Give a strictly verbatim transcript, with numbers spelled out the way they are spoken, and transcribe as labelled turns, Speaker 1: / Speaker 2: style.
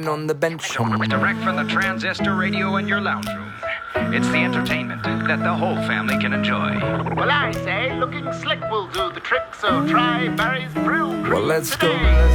Speaker 1: sitting on the bench.
Speaker 2: Direct from the transistor radio in your lounge room. It's the entertainment that the whole family can enjoy.
Speaker 3: Well, I say looking slick will do the trick, so try Barry's Brill Cream
Speaker 1: Well, let's go.
Speaker 3: today.